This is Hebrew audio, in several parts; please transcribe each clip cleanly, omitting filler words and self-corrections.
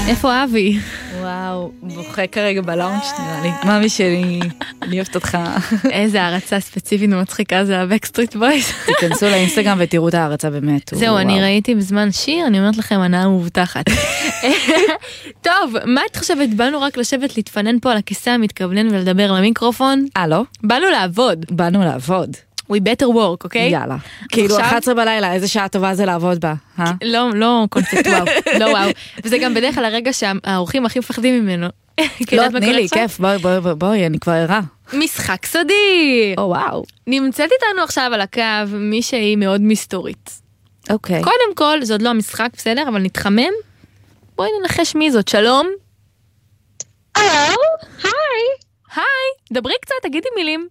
איפה אבי? וואו, בוכה כרגע בלאונג' נראה לי. מאמי שלי, אני אוהבת אותך. איזה הערצה ספציפית ומצחיקה זה הבקסטריט בויז. תיכנסו לאינסטגרם ותראו את הערצה באמת. זהו, אני ראיתי בזמן שיר, אני אומרת לכם, הנאה מובטחת. טוב, מה את חושבת? באנו רק לשבת להתפנן פה על הכיסא המתכוונן ולדבר למיקרופון? לא? באנו לעבוד. באנו לעבוד. We better work, אוקיי? יאללה. כאילו 11 בלילה, איזה שעה טובה זה לעבוד בה, לא קונספט וואו, לא וואו. וזה גם בדרך כלל הרגע שהאורחים הכי מפחדים ממנו. לא, תני לי, כיף, בואי, אני כבר ערה. משחק סודי. וואו. נמצאת איתנו עכשיו על הקו מישהי מאוד מסתורית. אוקיי. קודם כל, זה עוד לא המשחק, בסדר, אבל נתחמם. בואי ננחש מי זאת, שלום. היי, דברי קצת, תגידי מילים.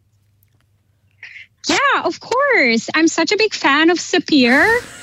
Yeah, of course. I'm such a big fan of Sapir.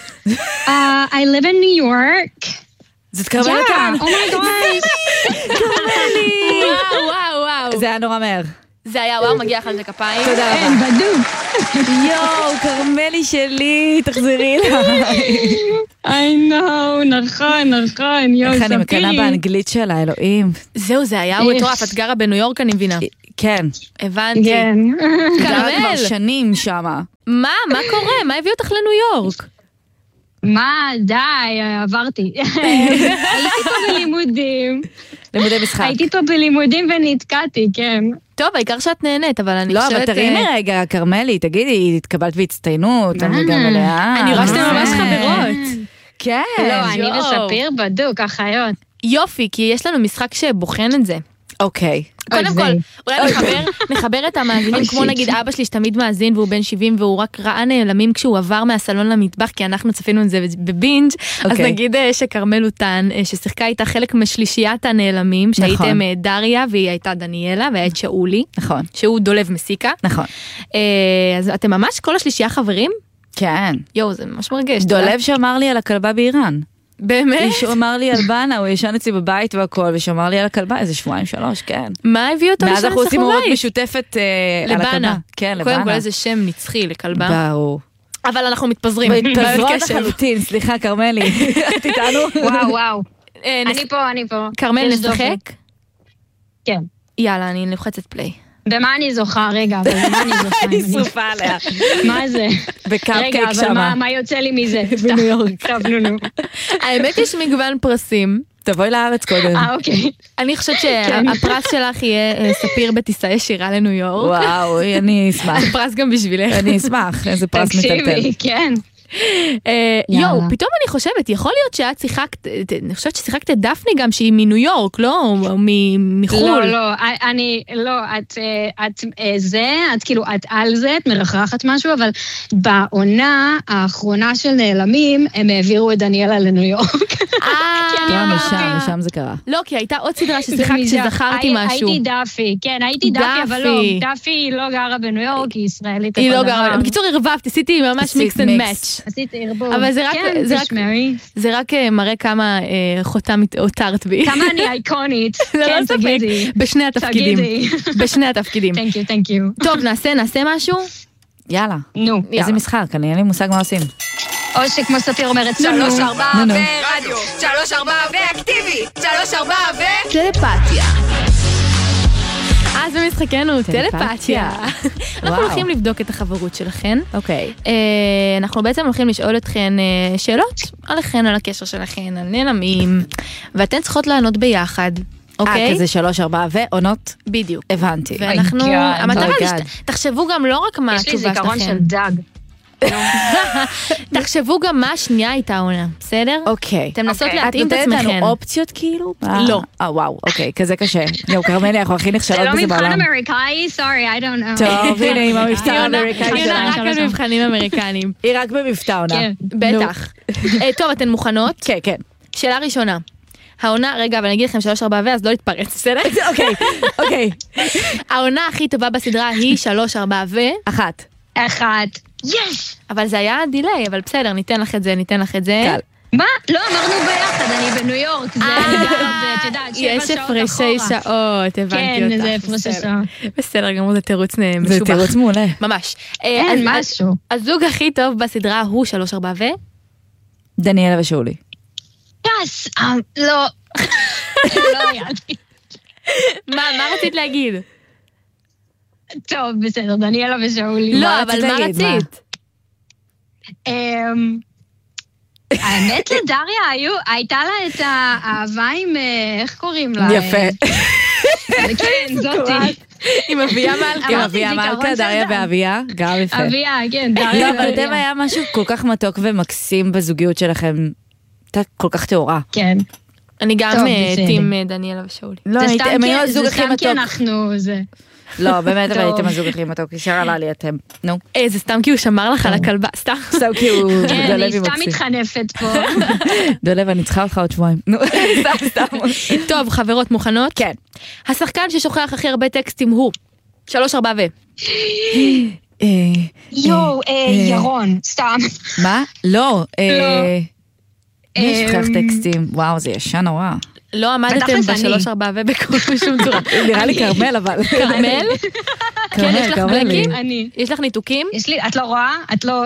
I live in New York. זאת כרמל כאן. Oh my gosh. קרמלי. וואו. זה היה נורא מהר. זה היה, וואו, מגיע לך על זה כפיים. תודה רבה. כן, בדוק. יואו, קרמלי שלי, תחזרי אליי. I know, נכון, יואו, איך אני ספיר. מקנה באנגלית שלה, אלוהים. זהו, זה היה מטורף, את גרה בניו יורק, אני מבינה. כן. הבנתי. כן. גרה כבר קרמל, שנים שמה. מה קורה? מה הביא אותך לניו יורק? מה, די, עברתי. הייתי פה בלימודים. לימודי משחק. הייתי פה בלימודים ונתקעתי, כן. טוב, העיקר שאת נהנית, אבל אני לא, חושבת... אבל תראי רגע, קרמלי, תגידי, התקבלת בהצטיינות, אני גם מלאה. אני רואה שאתם ממש חברות. כן. לא, אני יואו. וספיר בדוק, אחיות. יופי, כי יש לנו משחק שבוחן את זה. אוקיי. קודם כל, אולי נחבר את המאזינים, כמו שיט. נגיד אבא שלי שתמיד מאזין והוא בן 70 והוא רק ראה נעלמים כשהוא עבר מהסלון למטבח, כי אנחנו צפינו את זה בבינג', אז אוקיי. נגיד שקרמל הוטן, ששיחקה איתה חלק משלישיית הנעלמים, נכון. שהייתם דריה והיא הייתה דניאלה והיה את שאולי, נכון. שהוא דולב מסיקה. נכון. אז אתם ממש כל השלישייה חברים? כן. יואו, זה ממש מרגש. דולב שאמר לי על הכלבה באיראן. באמת? הוא אמר לי על בנה, הוא ישן אצלי בבית והכל, ושמר לי על הכלבה, איזה 2-3, כן. מה הביא אותו מאז לשם אנחנו עושים אצלך הורות בבית? משותפת על הכלבה. לבנה. כן, קודם כל לבנה. איזה שם נצחי לכלבה. ברור. אבל אנחנו מתפזרים. מתפזרות בעיות קשב. לחלוטין, סליחה, קרמלי. את איתנו? וואו. אני פה. קרמל, יש דופק. נשחק? כן. יאללה, אני לוחצת פליי. במה אני זוכה? רגע, אבל במה אני זוכה? אני שרופה עליה. מה זה? רגע, בקאפקייק אבל שמה. מה יוצא לי מזה? בניו יורק. טוב, נו. האמת יש מגוון פרסים. תבואי לארץ קודם. אוקיי. אני חושבת שהפרס שלך יהיה ספיר בטיסה ישירה לניו יורק. וואו, אני אשמח. זה פרס גם בשבילך. אני אשמח, איזה פרס מטלטל. תקשיבי, כן. יואו, פתאום אני חושבת, יכול להיות שאת שיחקת, אני חושבת ששיחקת את דפני גם שהיא מניו יורק, לא? מחול. לא, את כאילו, את על זה, את מרחרחת משהו, אבל בעונה האחרונה של נעלמים, הם העבירו את דניאלה לניו יורק. לא, משם זה קרה. לא, כי הייתה עוד סדרה ששיחקת שזכרתי משהו. הייתי דפי, כן, הייתי דפי, אבל לא, דפי לא גרה בניו יורק, היא ישראלית. היא לא גרה, בקיצור ערבבת, עשיתי ממש מיקס אנד מאץ'. עשיתי ערבוב. אבל זה רק מראה כמה חותם הותרת בי. כמה אני אייקונית. כן, תגידי. בשני התפקידים. בשני התפקידים. Thank you. טוב, נעשה משהו? יאללה. נו. איזה משחק, אין לי מושג מה עושים. או שכמו ספיר אומרת 3-4 ורדיו, 3-4 ואקטיבי, 3-4 טלפתיה. אז במשחקנו טלפתיה. אנחנו הולכים לבדוק את החברות שלכן. אוקיי. אנחנו בעצם הולכים לשאול אתכן שאלות עליכן, על הקשר שלכן, על נעלמים, ואתן צריכות לענות ביחד. אוקיי? כזה 3-4 ועונות? בדיוק. הבנתי. ואנחנו, המטרה היא, תחשבו גם לא רק מה יש לי התשובה זיכרון שלכם. של דג. תחשבו גם מה השנייה הייתה עונה, בסדר? אוקיי. אתם מנסות את להתאים את נותנת עצמכם. לנו אופציות כאילו? לא. וואו, אוקיי, כזה קשה. יואו, קרמלי, אנחנו הכי זה נכשלות לא בזה מבחן בעולם. אמריקאי? Sorry, I don't know. טוב, הנה, עם המבטא האמריקאי היא שלה. עונה רק על מבחנים אמריקנים. היא רק במבטא עונה. כן. בטח. טוב, אתן מוכנות? כן, כן. שאלה ראשונה. העונה, רגע, אבל אני אגיד לכם 3-4 אז לא להתפרץ, בסדר? אוקיי. העונה הכי טובה בסדרה היא 3-4 אחת. יש! אבל זה היה דיליי, אבל בסדר, ניתן לך את זה. קל. מה? לא, אמרנו ביחד, אני בניו יורק, זה את יודעת, 7 יש שעות אחורה. הפרשי שעות, הבנתי אותך. כן, זה הפרשי שעות. בסדר, גמור, זה תירוץ משובח. זה תירוץ מעולה. ממש. אין, משהו. הזוג הכי טוב בסדרה הוא 3-4 דניאלה ושאולי. יס, לא, לא היה לי. מה רצית להגיד? טוב, בסדר, דניאלה ושאולי. לא, אבל מה רצית? האמת לדריה הייתה לה את האהבה עם, איך קוראים לה? יפה. כן, זאתי. עם אביה מלכה. עם אביה מלכה, דריה ואביה, גם יפה. אביה, כן, דריה לא, ואביה. אבל אתם היה משהו כל כך מתוק ומקסים בזוגיות שלכם. הייתה כל כך טהורה. כן. אני גם טוב, בסדר. טים דניאלה ושאולי. לא, הם היו הזוג זה הכי סתם כי מתוק. אנחנו, זה. לא, באמת, אבל טוב. הייתם הזוג הכי מתוק. ישר עלה לי אתם. נו. זה סתם כי הוא שמר לך על הכלבה, סתם. סתם כי הוא כן, דולב אני עם סתם מקסים. מתחנפת פה. דולב, אני צריכה אותך עוד שבועיים. נו, סתם. טוב, חברות מוכנות? כן. השחקן ששוכח הכי הרבה טקסטים הוא 3, 4 ו... יואו, ירון, סתם. מה? לא. מי שוכח טקסטים? וואו, זה ישן נורא. לא עמדתם בתכלס אני. 3, 4 ו בכל שום צורה. נראה לי כרמל, אבל... כרמל? כן, יש לך כרמל. בלקים? אני. יש לך ניתוקים? יש לי, את לא רואה? את לא...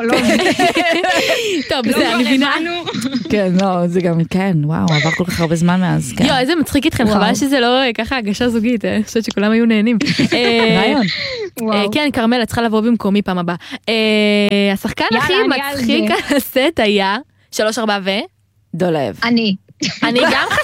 טוב, בסדר, אני מבינה. כן, לא, זה גם, כן, וואו, עבר כל כך הרבה זמן מאז, כן. יו, איזה מצחיק איתכם, חבל שזה לא ככה הגשה זוגית, אני חושבת שכולם היו נהנים. רעיון. וואו. כן, כרמל, את צריכה לבוא במקומי פעם הבאה. השחקן יאללה, הכי אני על מצחיק זה. על הסט היה 3, 4 ו... דולב. אני. אני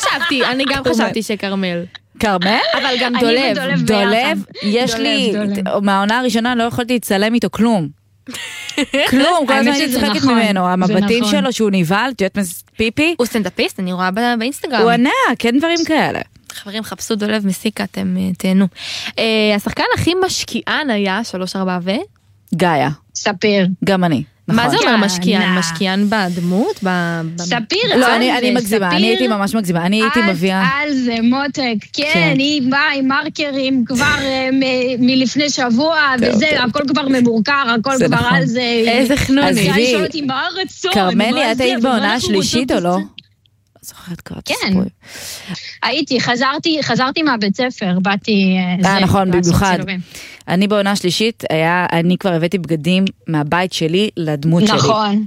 גם חשבתי שכרמל. כרמל? אבל גם אני דולב. ודולב דולב, ביחד. יש לי, דולב. מהעונה הראשונה לא יכולתי לצלם איתו כלום. כלום, כל הזמן האמת אני שזה צוחקת נכון, ממנו, זה המבטים נכון. שלו שהוא נבהל, את יודעת מה זה פיפי? הוא סטנדאפיסט, אני רואה באינסטגרם. הוא ענק, כן דברים כאלה. חברים, חפשו דולב מסיקה, אתם תהנו. השחקן הכי משקיען היה 3, 4 ו... גאיה, ספיר. גם אני. מה נכון. זה אומר יאללה. משקיען? משקיען בדמות? ספיר, לא, על אני זה, מגזימה, ספיר, אני הייתי ממש מגזימה, אני הייתי מביאה... על זה, מותק, כן. כן, היא באה עם מרקרים כבר מלפני שבוע, טוב, וזה, טוב. הכל כבר ממורקר, הכל זה כבר נכון. על זה. איזה חנוני. אז אז היא- לשאול אותי, מה הרצון? כרמלי, מה את זה, היית ומה בעונה אנחנו השלישית או רוצות לא? לעשות? זוכרת קראת כן. סיפור. הייתי, חזרתי מהבית ספר, באתי... נכון, לעשות במיוחד. צילומים. אני בעונה השלישית, אני כבר הבאתי בגדים מהבית שלי לדמות שלי. נכון,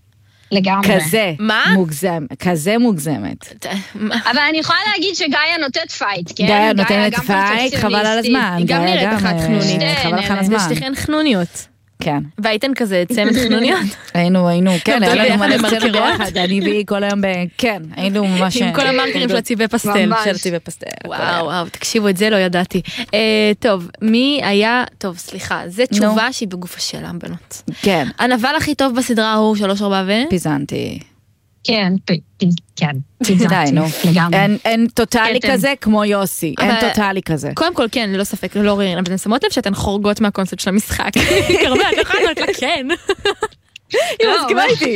לגמרי. כזה מה? מוגזם, כזה מוגזמת. אבל אני יכולה להגיד שגאיה נותנת פייט, כן? גאיה נותנת גם פייט, חבל על פרפקציוניסטית. הזמן. היא גם גאיה נראית אחת חנונית. חבל לך על כן, יש הזמן. לכן חנוניות. כן. והייתן כזה צמד חנוניות. היינו, כן, עובדות היינו ביחד מלא במרקרות? צוות ביחד, אני והיא כל היום כן, היינו ממש... עם כל המרקרים של הצבעי פסטל. ממש. של צבעי פסטל. וואו, תקשיבו, את זה לא ידעתי. טוב, מי היה... טוב, סליחה, זו תשובה שהיא בגוף השאלה, בנות. כן, הנבל הכי טוב בסדרה הוא 3, 4 ו... פיזנתי. כן, כן. די, נו. לגמרי. אין טוטלי כתם. כזה כמו יוסי, אין אבל- טוטלי כזה. קודם כל, כן, ללא ספק, לא רואים, אבל אתן שמות לב שאתן חורגות מהקונספט של המשחק. כרמל, את יכולה לענות לה כן. היא מסכימה איתי.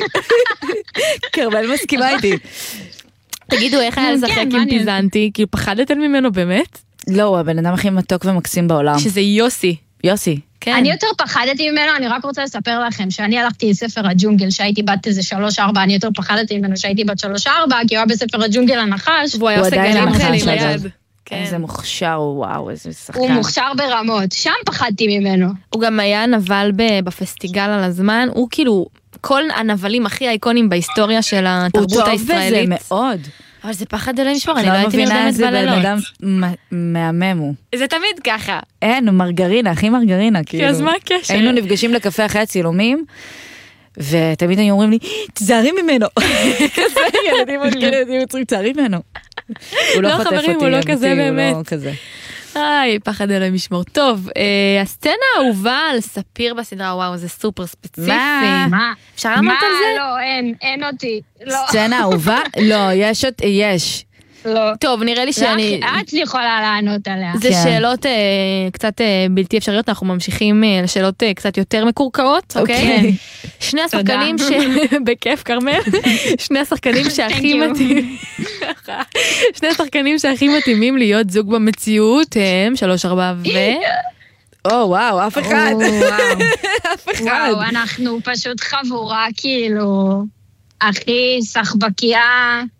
כרמל מסכימה איתי. תגידו, איך היה כן, לשחק עם מעניין. פיזנטי? כאילו, פחדתן ממנו באמת? לא, הוא הבן אדם הכי מתוק ומקסים בעולם. שזה יוסי. יוסי. כן. אני יותר פחדתי ממנו, אני רק רוצה לספר לכם שאני הלכתי לספר הג'ונגל, שהייתי בת איזה 3-4, אני יותר פחדתי ממנו שהייתי בת 3-4, כי הוא היה בספר הג'ונגל הנחש. והוא היה הוא עושה עדיין גלים הנחש כאלה עם הזה. היד. כן. איזה מוכשר הוא, וואו, איזה שחקן. הוא מוכשר ברמות, שם פחדתי ממנו. הוא גם היה נבל בפסטיגל על הזמן, הוא כאילו, כל הנבלים הכי אייקונים בהיסטוריה של הוא התרבות טוב הישראלית. בזה מאוד. אבל זה פחד אלוהים לשמור, אני לא לא הייתי מבינה נרדמת איזה בן בלילות. אדם מהמם הוא. זה תמיד ככה. אין, הוא מרגרינה, הכי מרגרינה, כאילו. אז מה הקשר? היינו נפגשים לקפה אחרי הצילומים, ותמיד היו אומרים לי, תזהרי ממנו. כזה, ילדים עוד כאלה, ילדים צריכים תזהרי ממנו. הוא לא, לא חוטף אותי. חברים, הוא לא אמיתי, כזה הוא באמת. לא כזה. איי, פחד אלוהים לשמור. טוב, הסצנה האהובה על ספיר בסדרה, וואו, זה סופר ספציפי. מה? אפשר לענות על זה? לא, אין אותי. לא. סצנה אהובה? לא, יש. לא. טוב, נראה לי שאני... את יכולה לענות עליה. זה כן. שאלות קצת בלתי אפשריות, אנחנו ממשיכים לשאלות קצת יותר מקורקעות, אוקיי? אוקיי. שני השחקנים בכיף, כרמל, שני השחקנים שהכי Thank you. מתאימים, שני השחקנים שהכי מתאימים להיות זוג במציאות הם 3, 4 ו... או, וואו, אף אחד. אף אחד. וואו, אנחנו פשוט חבורה, כאילו, הכי סחבקייה.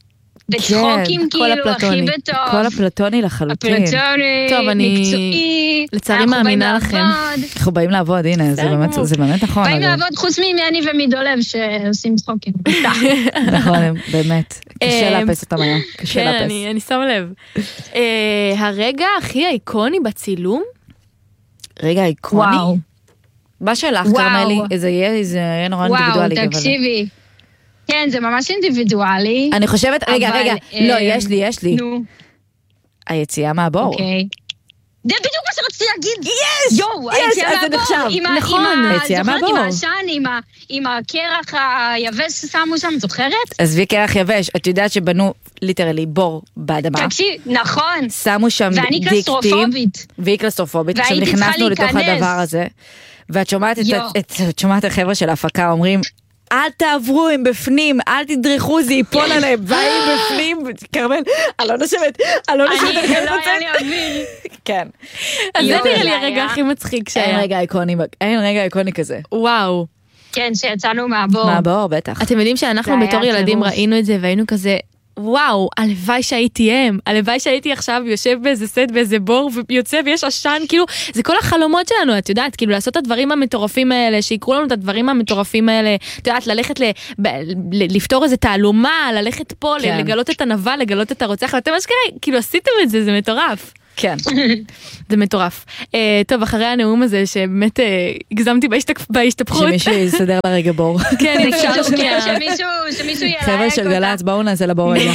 בצחוקים כאילו, הכי בטוב. כל הפלטוני לחלוטין. הפלטוני, טוב, אני מקצועי. לצערי מאמינה לכם. אנחנו באים לעבוד, הנה, זה באמת נכון. באים לעבוד חוץ ממני ומדולב שעושים צחוקים. נכון, באמת. קשה לאפס אותם היום. קשה כן, לאפס. אני שמה לב. הרגע הכי איקוני בצילום? רגע, איקוני? וואו. מה שלך, וואו. קרמלי? זה יהיה נורא אינדיבידואלי. וואו, תקשיבי. כן, זה ממש אינדיבידואלי. אני חושבת, רגע, לא, יש לי. נו, היציאה מהבור. אוקיי. זה בדיוק מה שרציתי להגיד. יש! יואו, אז היציאה זה מהבור. נחשב. נכון, היציאה מהבור. זוכרת עם העשן, עם הקרח היבש ששמו שם, זוכרת? עזבי קרח יבש, את יודעת שבנו ליטרלי בור באדמה. תקשיב, נכון. שמו שם ואני דיקטים. קלסטרופובית. והיא קלסטרופובית. עכשיו והייתי צריכה נכנסנו לתוך להיכנס. הדבר הזה, ואת שומעת יואו. את שומעת החבר'ה של ההפקה אומרים, אל תעברו, הם בפנים, אל תדרכו, זה ייפול עליהם, והיא בפנים, קרמל, אני לא נושבת, אני לא היה לי אוויר. כן. אז זה יואו, נראה לי זה הרגע היה. הכי מצחיק אין שהיה. רגע איקוני כזה. וואו. כן, שיצאנו מהבור. מהבור, בטח. אתם יודעים שאנחנו זה בתור היה ילדים טירוף. ראינו את זה והיינו כזה, וואו, הלוואי שהייתי הם, הלוואי שהייתי עכשיו יושב באיזה סט באיזה בור ויוצא ויש עשן, כאילו, זה כל החלומות שלנו, את יודעת, כאילו לעשות את הדברים המטורפים האלה, שיקרו לנו את הדברים המטורפים האלה, את יודעת, ללכת לפתור איזה תעלומה, ללכת פה, כן. לגלות את הנבל, לגלות את הרוצח, ואתם אשכרה, כאילו עשיתם את זה, זה מטורף. כן. זה מטורף. טוב, אחרי הנאום הזה שבאמת הגזמתי בהשתפכות. שמישהו יסדר לרגע בור. כן, אם אפשר כאילו, שנייה. שמישהו ילהק חבר'ה של אותה. גל"צ, בואו נעשה לבור רגע.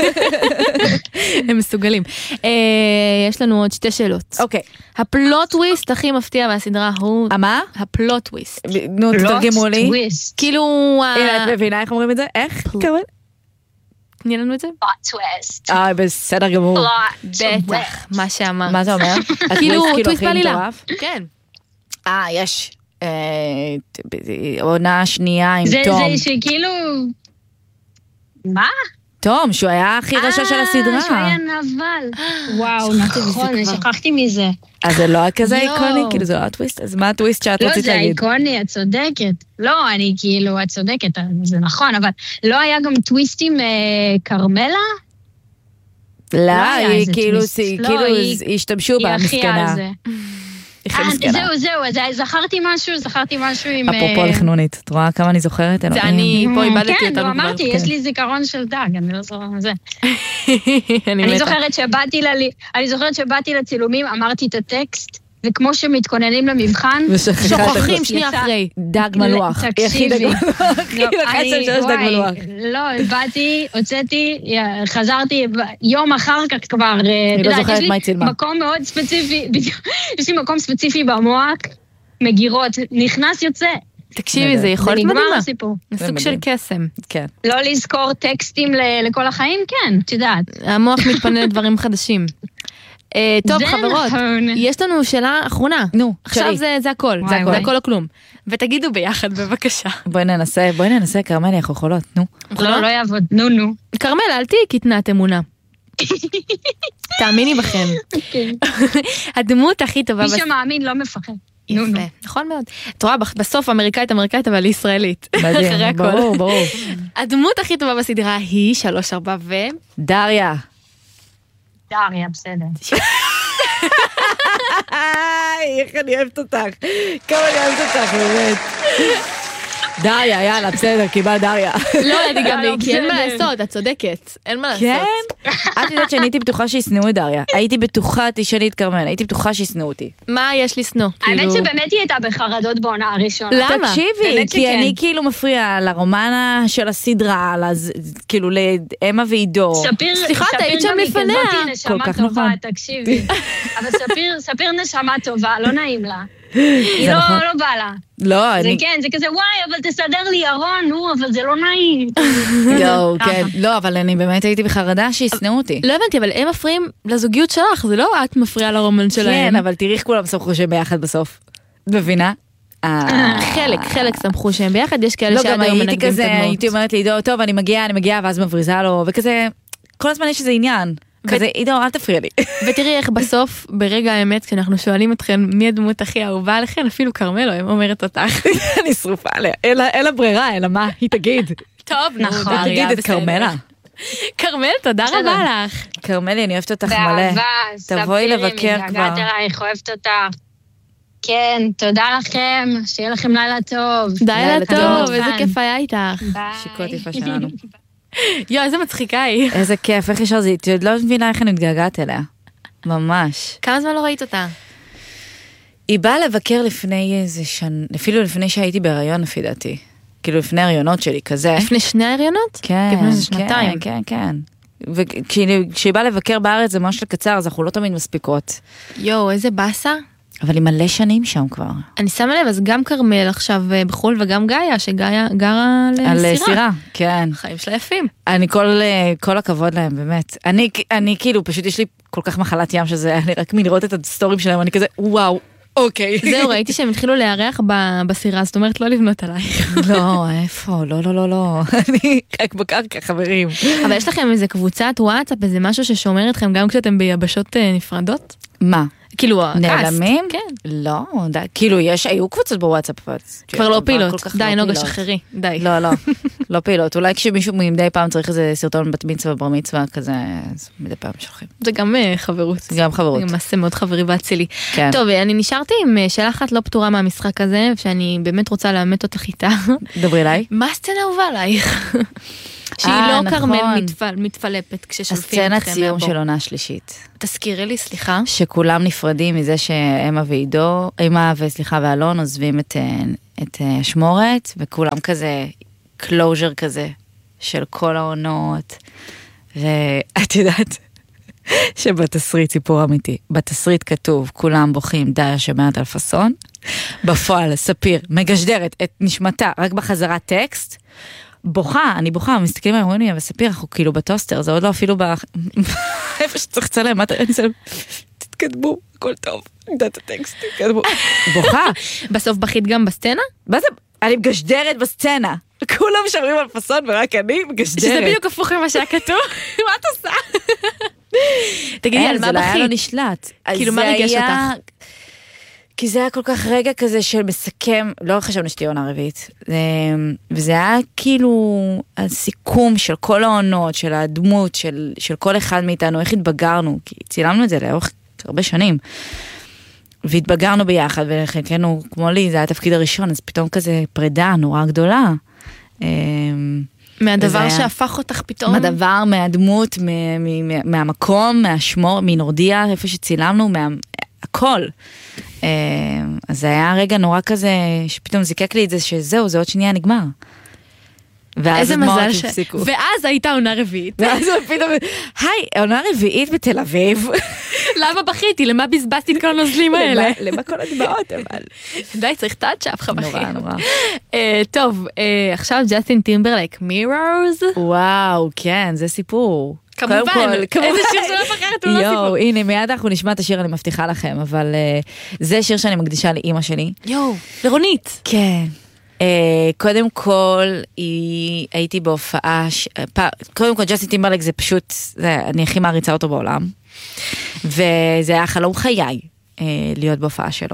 הם מסוגלים. יש לנו עוד 2 שאלות. אוקיי. הפלוט טוויסט הכי מפתיע מהסדרה הוא... מה? הפלוט טוויסט. נו, תתרגמו לי. טוויסט. כאילו... הנה, את מבינה איך אומרים את זה? איך? קרמל? תני לנו את זה? טוויסט. בסדר גמור. בטח, מה שאמרת. מה זה אומר? כאילו, הטוויסט טוויסט הכי בעלילה. מטורף? כן. יש. עונה שנייה עם זה תום. שכאילו... מה? תום, שהוא היה הכי רשע של הסדרה. שהוא היה נבל. וואו, נכון, אני שכחתי מזה. אז זה לא היה כזה יואו. איקוני? כאילו זה לא הטוויסט? אז מה הטוויסט שאת לא, רצית זה להגיד? איקוני, את צודקת. לא, אני כאילו, את צודקת, זה נכון, אבל לא היה גם טוויסטים כרמלה? לא, היה היא איזה כאילו, טוויסט. לא, כאילו היא- השתמשו בה, היא הכי מסכנה. על זה. היא הכי מסכנה. זהו, אז זכרתי משהו עם... אפרופו לחנונית, את רואה כמה אני זוכרת? זה אלוהים. אני, פה איבדתי כן, אותנו לא כבר. אמרתי, כן. יש לי זיכרון של דג, אני לא זוכרת זה. אני אני מתה. זוכרת שבאתי לצילומים, אמרתי את הטקסט, וכמו שמתכוננים למבחן, ושכחה את שוכחים הכל. שנייה יצא. אחרי. דג מלוח. היא הכי דג תקשיבי. מלוח. כאילו אני- 1-3 דג וואי, מלוח. לא, באתי, הוצאתי, חזרתי, יום אחר כך כבר, אני לא זוכרת מה היא יש צילמה. לי מקום מאוד ספציפי, בדיוק, יש לי מקום ספציפי במוח, מגירות, נכנס יוצא, תקשיבי, זה יכולת ונגמר מדהימה. הסיפור. זה סוג מדהים. של קסם. כן. לא לזכור טקסטים לכל החיים, כן, את יודעת. המוח מתפנה לדברים חדשים. טוב, זה חברות, נכון. יש לנו שאלה אחרונה. נו, עכשיו שלי. זה הכל, וואי, זה הכל, וואי. הכל או כלום. ותגידו ביחד, בבקשה. בואי ננסה, קרמלי, אנחנו יכולות, נו. לא יעבוד, נו. כרמל, אל תהיי קטנת אמונה. תאמיני בכם. הדמות הכי טובה... מי שמאמין לא מפחד. נו. יפה, נכון מאוד. את רואה, בסוף אמריקאית, אבל היא ישראלית. אחרי מדהים, הכל. ברור. הדמות הכי טובה בסדרה היא 3-4 דריה. דריה, בסדר. איך אני אוהבת אותך. כמה אני אוהבת אותך, באמת. דריה, יאללה, בסדר, קיבל דריה. לא, אני גם, לא, כי אין מה בסדר. לעשות, את צודקת. אין מה לעשות. כן? את יודעת שאני הייתי בטוחה שישנאו את דריה. הייתי בטוחה, תשאלי את כרמל, הייתי בטוחה שישנאו אותי. מה יש לשנוא? האמת כאילו- שבאמת היא הייתה בחרדות בעונה הראשונה. למה? תקשיבי, באמת כי שכן. אני כאילו מפריעה לרומן של הסדרה, כאילו לאמה ועידו. סליחה, את היית שם גם היא לפניה. כזאת כל נשמה כך טובה, נכון. תקשיבי. אבל ספיר נשמה טובה, לא נעים לה. היא נכון. לא בא לה. לא, זה אני... כן, זה כזה, וואי, אבל תסדר לי ירון, נו, אבל זה לא נעים. יואו, ככה. כן. לא, אבל אני באמת הייתי בחרדה שישנאו אותי. לא הבנתי, אבל הם מפריעים לזוגיות שלך, זה לא את מפריעה לרומן שלהם. כן, אבל תראי איך כולם שמחו שהם ביחד בסוף. את מבינה? חלק שמחו שהם ביחד, יש כאלה לא, שעד גם היום הייתי מנגדים את כזה, הדמות. הייתי אומרת לעידו, טוב, אני מגיעה, ואז מבריזה לו, וכזה, כל הזמן יש איזה עניין. כזה, עידו, אל תפריע לי. ותראי איך בסוף, ברגע האמת, כשאנחנו שואלים אתכן מי הדמות הכי אהובה עליכן, אפילו כרמלו, הם אומרת אותך. אני שרופה עליה. אין לה ברירה, אלא מה? היא תגיד. טוב, נו, נכון. דריה, תגיד את בסדר. כרמלה. כרמל, תודה רבה לך. כרמלי, אני אוהבת אותך מלא. באהבה, תבואי לבקר כבר. מתגעגעת אלייך, אוהבת אותך. כן, תודה לכם, שיהיה לכם לילה טוב. לילה טוב, טוב. איזה כיף היה איתך. ביי. שיקות יפה שלנו. יו, איזה מצחיקה היא. איזה כיף, איך ישר זה, את עוד לא מבינה איך אני מתגעגעת אליה. ממש. כמה זמן לא ראית אותה? היא באה לבקר לפני איזה שנה, אפילו לפני שהייתי בהיריון לפי דעתי. כאילו לפני הריונות שלי, כזה. לפני 2 הריונות? כן, לפני איזה 2 כן, כן. וכשהיא באה לבקר בארץ זה משהו קצר, אז אנחנו לא תמיד מספיקות. יו, איזה באסה. אבל היא מלא שנים שם כבר. אני שמה לב, אז גם כרמל עכשיו בחול וגם גאיה, שגאיה גרה על לסירה. סירה, כן. חיים שלה יפים. אני כל הכבוד להם, באמת. אני כאילו, פשוט יש לי כל כך מחלת ים שזה, אני רק מלראות את הסטורים שלהם, אני כזה, וואו, אוקיי. זהו, ראיתי שהם התחילו לארח בסירה, זאת אומרת לא לבנות עלייך. לא, איפה? לא. אני רק בקרקע, חברים. אבל יש לכם איזה קבוצת וואטסאפ, איזה משהו ששומר אתכם גם כשאתם ביבשות נפרדות? מה? כאילו הקאסט. נעלמים? כן. לא, כאילו היו קבוצות בוואטסאפ. כבר לא פעילות. די, נוגה, שחררי. די. לא פעילות. אולי כשמישהו מדי פעם צריך איזה סרטון בת מצווה, בר מצווה, כזה, אז מדי פעם שולחים. זה גם חברות. גם חברות. זה מעשה מאוד חברי ואצילי. כן. טוב, אני נשארתי עם שאלה אחת לא פתורה מהמשחק הזה, שאני באמת רוצה לאמת אותך איתה. דברי אליי. מה הסצנה אהובה עלייך? שהיא לא נכון. כרמל מתפלפת כששולפים אתכם הסצנת סיום מהבור. של עונה שלישית. תזכירי לי, סליחה. שכולם נפרדים מזה שאמה ועידו, אמה ואלון עוזבים את השמורת, וכולם כזה, קלוז'ר כזה, של כל העונות. ואת יודעת שבתסריט, סיפור אמיתי, בתסריט כתוב, כולם בוכים, דיה שומעת על פסון, בפועל, ספיר, מגשדרת את נשמתה, רק בחזרת טקסט, אני בוכה, מסתכלים על רוני, אבל ספיר, אנחנו כאילו בטוסטר, זה עוד לא אפילו איפה שצריך לצלם, תתקדמו, הכל טוב, יודעת הטקסט, תתקדמו. בוכה. בסוף בכית גם בסצנה? מה זה? אני מגשדרת בסצנה. כולם שומרים על פסון ורק אני מגשדרת. שזה בדיוק הפוך ממה שהיה כתוב. מה את עושה? תגידי, על מה זה לא היה לו בכית? נשלט. כאילו, מה ריגש אותך? כי זה היה כל כך רגע כזה של מסכם, לא חשבנו שתהיה עונה רביעית, וזה היה כאילו הסיכום של כל העונות, של הדמות, של כל אחד מאיתנו, איך התבגרנו, כי צילמנו את זה לאורך הרבה שנים, והתבגרנו ביחד, וחלקנו, כמו לי, זה היה התפקיד הראשון, אז פתאום כזה פרידה נורא גדולה. מהדבר שהפך אותך פתאום? מהדבר, מהדמות, מהמקום, מהשמור, מנורדיה, איפה שצילמנו, הכל. אז זה היה רגע נורא כזה, שפתאום זיקק לי את זה, שזהו, זה עוד שנייה נגמר. איזה מזל ואז הייתה עונה רביעית. ואז פתאום, היי, עונה רביעית בתל אביב. למה בכיתי? למה בזבזתי את כל הנוזלים האלה? למה כל הדמעות, אבל? די, צריך טאצ'אפ, חבכים. נורא. טוב, עכשיו ג'סטין טימברלייק, מירורס? וואו, כן, זה סיפור. כמובן, איזה שיר שלא אחרת הוא לא סיפור. יואו, הנה, מיד אנחנו נשמע את השיר, אני מבטיחה לכם, אבל זה שיר שאני מקדישה לאמא שלי. יואו, לרונית. כן. קודם כל, הייתי בהופעה, קודם כל ג'סטין טימברלייק זה פשוט, אני הכי מעריצה אותו בעולם, וזה היה חלום חיי להיות בהופעה שלו.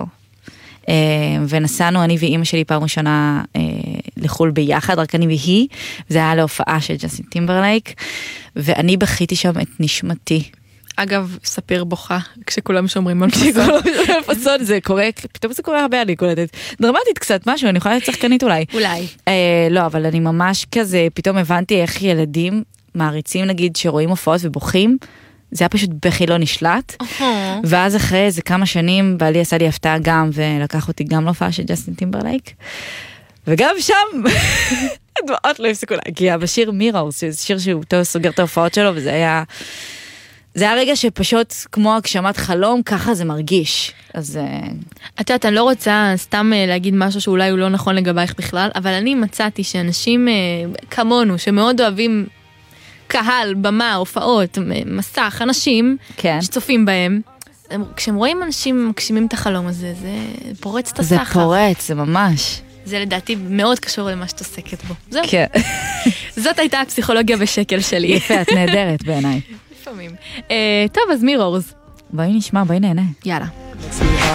ונסענו אני ואימא שלי פעם ראשונה לחול ביחד, רק אני והיא, זה היה להופעה של ג'סטין טימברלייק, ואני בכיתי שם את נשמתי. אגב, ספיר בוכה, כשכולם שומרים על פסון. זה קורה, פתאום זה קורה הרבה, אני קולטת. דרמטית קצת משהו, אני יכולה להיות שחקנית אולי. אולי. לא, אבל אני ממש כזה, פתאום הבנתי איך ילדים מעריצים, נגיד, שרואים הופעות ובוכים, זה היה פשוט בכי לא נשלט. ואז אחרי איזה כמה שנים, בעלי עשה לי הפתעה גם, ולקח אותי גם להופעה של ג'סטין טימברלייק. וגם שם, הדמעות לא הפסיקו להגיע, בשיר מירורס, שזה שיר שהוא סוגר את ההופעות שלו, וזה היה... זה היה רגע שפשוט כמו הגשמת חלום, ככה זה מרגיש. אז... את יודעת, אני לא רוצה סתם להגיד משהו שאולי הוא לא נכון לגבייך בכלל, אבל אני מצאתי שאנשים כמונו, שמאוד אוהבים קהל, במה, הופעות, מסך, אנשים שצופים בהם, כשהם רואים אנשים מגשימים את החלום הזה, זה פורץ את הסחר. זה פורץ, זה ממש. זה לדעתי מאוד קשור למה שאת עוסקת בו. זהו. כן. זאת הייתה הפסיכולוגיה בשקל שלי. יפה, את נהדרת בעיניי. לפעמים. טוב, אז מירורס. בואי נשמע, בואי נהנה. יאללה.